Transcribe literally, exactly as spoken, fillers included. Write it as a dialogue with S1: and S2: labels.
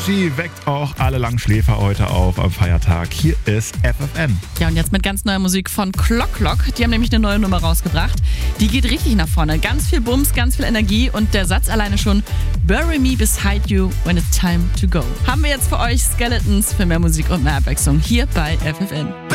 S1: Energy weckt auch alle Langschläfer heute auf am Feiertag. Hier ist F F M.
S2: Ja, und jetzt mit ganz neuer Musik von Clock Clock. Die haben nämlich eine neue Nummer rausgebracht. Die geht richtig nach vorne. Ganz viel Bums, ganz viel Energie und der Satz alleine schon: Bury me beside you when it's time to go. Haben wir jetzt für euch Skeletons für mehr Musik und mehr Abwechslung hier bei F F N.